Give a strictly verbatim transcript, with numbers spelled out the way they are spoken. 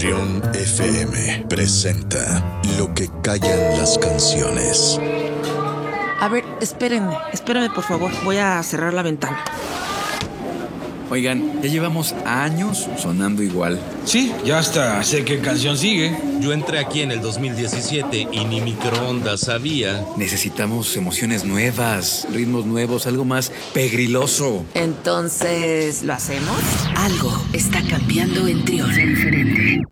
Trión F M presenta Lo que callan las canciones. A ver, espérenme, espérenme por favor, voy a cerrar la ventana. Oigan, ya llevamos años sonando igual. Sí, ya hasta sé qué canción sigue. Yo entré aquí en el dos mil diecisiete y ni microondas sabía. Necesitamos emociones nuevas, ritmos nuevos, algo más pegriloso. Entonces, ¿lo hacemos? Algo está cambiando en Trión. Diferente.